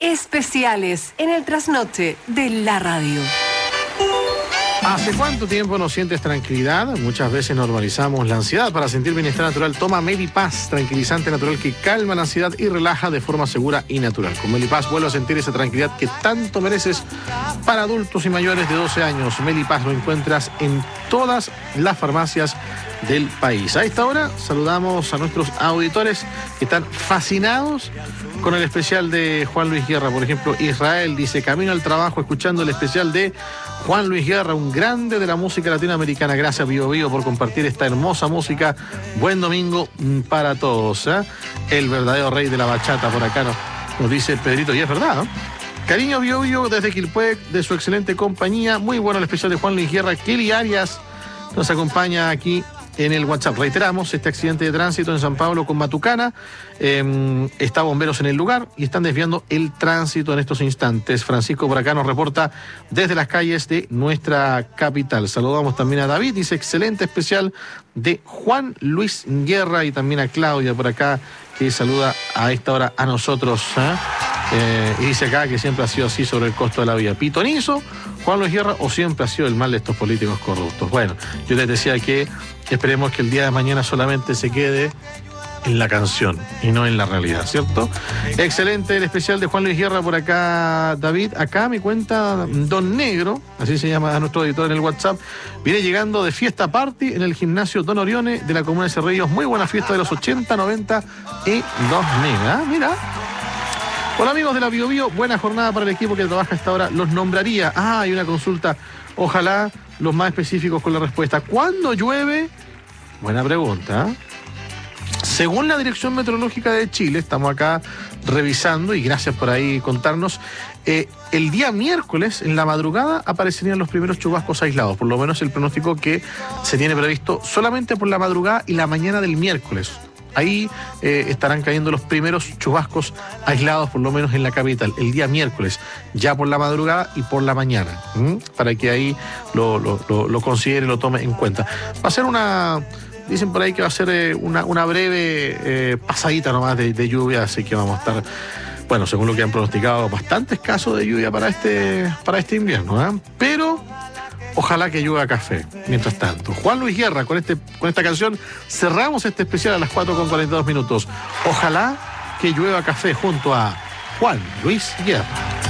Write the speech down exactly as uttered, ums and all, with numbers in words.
Especiales en el trasnoche de la radio. ¿Hace cuánto tiempo no sientes tranquilidad? Muchas veces normalizamos la ansiedad. Para sentir bienestar natural, toma Melipaz, tranquilizante natural que calma la ansiedad y relaja de forma segura y natural. Con Melipaz vuelve a sentir esa tranquilidad que tanto mereces. Para adultos y mayores de doce años, Melipaz lo encuentras en todas las farmacias del país. A esta hora saludamos a nuestros auditores que están fascinados con el especial de Juan Luis Guerra. Por ejemplo, Israel dice: camino al trabajo escuchando el especial de Juan Luis Guerra, un grande de la música latinoamericana. Gracias, Bio Bio, por compartir esta hermosa música. Buen domingo para todos, ¿eh? El verdadero rey de la bachata, por acá nos, nos dice Pedrito, y es verdad, ¿no? Cariño, Bio Bio, desde Quilpué, de su excelente compañía. Muy bueno el especial de Juan Luis Guerra. Kelly Arias nos acompaña aquí en el WhatsApp. Reiteramos, este accidente de tránsito en San Pablo con Matucana, eh, está bomberos en el lugar y están desviando el tránsito en estos instantes. Francisco por acá nos reporta desde las calles de nuestra capital. Saludamos también a David, dice excelente especial de Juan Luis Guerra, y también a Claudia por acá, que saluda a esta hora a nosotros, ¿eh? Eh, y dice acá que siempre ha sido así sobre el costo de la vida. ¿Pitonizo, Juan Luis Guerra, o siempre ha sido el mal de estos políticos corruptos? Bueno, yo les decía que esperemos que el día de mañana solamente se quede en la canción y no en la realidad, ¿cierto? Excelente el especial de Juan Luis Guerra por acá, David. Acá me cuenta Don Negro, así se llama a nuestro editor en el WhatsApp, viene llegando de fiesta party en el gimnasio Don Orione de la comuna de Cerrillos. Muy buena fiesta de los ochenta, noventa y dos mil. ¿Ah? Mira. Hola amigos de la Bio Bio, buena jornada para el equipo que trabaja a esta hora. Los nombraría. Ah, hay una consulta. Ojalá los más específicos con la respuesta. ¿Cuándo llueve? Buena pregunta. Según la Dirección Meteorológica de Chile, estamos acá revisando, y gracias por ahí contarnos, eh, el día miércoles, en la madrugada, aparecerían los primeros chubascos aislados, por lo menos el pronóstico que se tiene previsto solamente por la madrugada y la mañana del miércoles. Ahí eh, estarán cayendo los primeros chubascos aislados, por lo menos en la capital, el día miércoles, ya por la madrugada y por la mañana, ¿m? Para que ahí lo, lo, lo, lo considere y lo tome en cuenta. Va a ser una, dicen por ahí que va a ser eh, una, una breve eh, pasadita nomás de, de lluvia, así que vamos a estar, bueno, según lo que han pronosticado, bastantes casos de lluvia para este, para este invierno, ¿eh? Pero ojalá que llueva café. Mientras tanto, Juan Luis Guerra, con, este, con esta canción cerramos este especial a las cuatro con cuarenta y dos minutos. Ojalá que llueva café junto a Juan Luis Guerra.